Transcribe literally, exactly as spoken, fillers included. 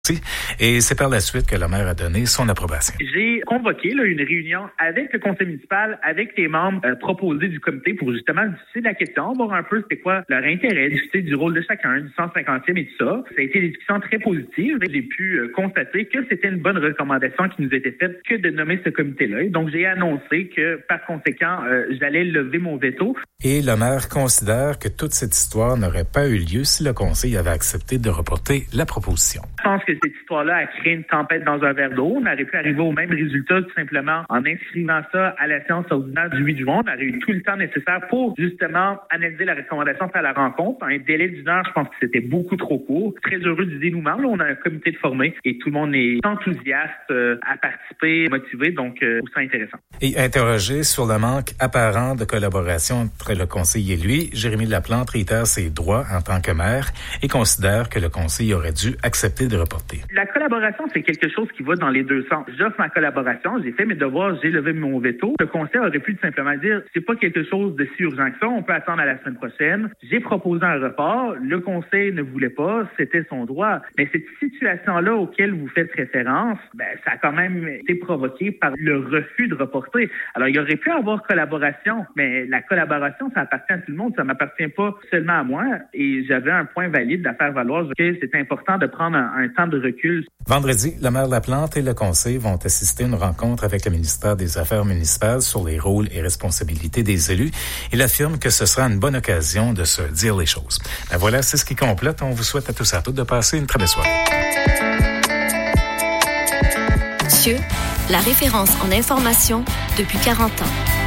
Et c'est par la suite que le maire a donné son approbation. J'ai convoqué là, une réunion avec le conseil municipal, avec les membres euh, proposés du comité pour justement discuter de la question, voir un peu c'était quoi leur intérêt, discuter du rôle de chacun, du cent cinquantième et tout ça. Ça a été des discussions très positives. J'ai pu euh, constater que c'était une bonne recommandation qui nous était faite que de nommer ce comité-là. Et donc, j'ai annoncé que, par conséquent, euh, j'allais lever mon veto. Et le maire considère que toute cette histoire n'aurait pas eu lieu si le conseil avait accepté de reporter la proposition. Je pense que cette histoire-là a créé une tempête dans un verre d'eau. On aurait pu arriver au même résultat tout simplement en inscrivant ça à la séance ordinaire du huit juin. On aurait eu tout le temps nécessaire pour justement analyser la recommandation à la rencontre. Un délai d'une heure, je pense que c'était beaucoup trop court. Très heureux du dénouement. Là, on a un comité de formé et tout le monde est enthousiaste euh, à participer, motivé, donc euh, c'est intéressant. Et interrogé sur le manque apparent de collaboration entre le conseil et lui, Jérémy Laplante réitère ses droits en tant que maire et considère que le conseil aurait dû accepter de reporter. La collaboration, c'est quelque chose qui va dans les deux sens. J'offre ma collaboration, j'ai fait mes devoirs, j'ai levé mon veto. Le conseil aurait pu tout simplement dire, c'est pas quelque chose de si urgent que ça, on peut attendre à la semaine prochaine. J'ai proposé un report, le conseil ne voulait pas, c'était son droit. Mais cette situation-là auquel vous faites référence, ben, ça a quand même été provoqué par le refus de reporter. Alors, il y aurait pu avoir collaboration, mais la collaboration, ça appartient à tout le monde, ça m'appartient pas seulement à moi. Et j'avais un point valide à faire valoir, que c'est important de prendre un, un temps de recul. Vendredi, le maire Laplante et le conseil vont assister à une rencontre avec le ministère des Affaires municipales sur les rôles et responsabilités des élus. Il affirme que ce sera une bonne occasion de se dire les choses. Ben voilà, c'est ce qui complète. On vous souhaite à tous et à toutes de passer une très belle soirée. Thieu, la référence en information depuis quarante ans.